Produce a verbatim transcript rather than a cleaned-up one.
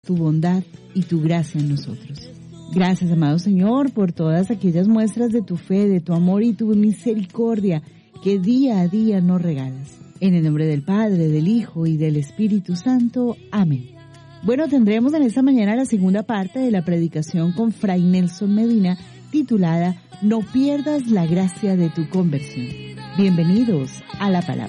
tu bondad y tu gracia en nosotros. Gracias, amado Señor, por todas aquellas muestras de tu fe, de tu amor y tu misericordia que día a día nos regalas. En el nombre del Padre, del Hijo y del Espíritu Santo. Amén. Bueno, tendremos en esta mañana la segunda parte de la predicación con Fray Nelson Medina, titulada No pierdas la gracia de tu conversión. Bienvenidos a la palabra.